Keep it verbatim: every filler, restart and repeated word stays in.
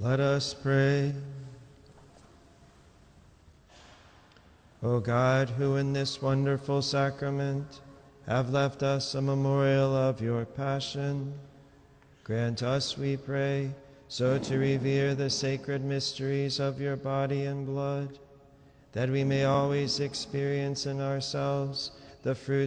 Let us pray. O God, who in this wonderful sacrament have left us a memorial of your passion, grant us, we pray, so to revere the sacred mysteries of your body and blood, that we may always experience in ourselves the fruit